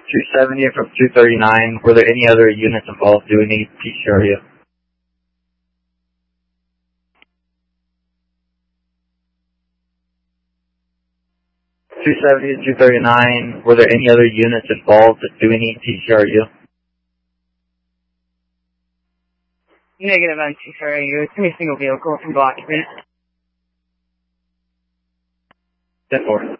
270 from 239. Were there any other units involved doing any PCRU? 270 to 239. Were there any other units involved doing any PCRU? Negative on PCRU. It's a single vehicle, single occupant. 10-4.